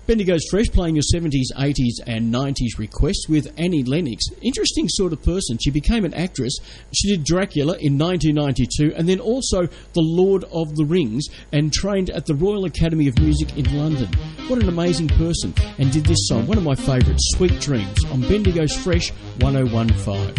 Bendigo's Fresh, playing your 70s, 80s and 90s requests with Annie Lennox. Interesting sort of person. She became an actress. She did Dracula in 1992 and then also The Lord of the Rings, and trained at the Royal Academy of Music in London. What an amazing person. And did this song, one of my favourites, Sweet Dreams, on Bendigo's Fresh 1015.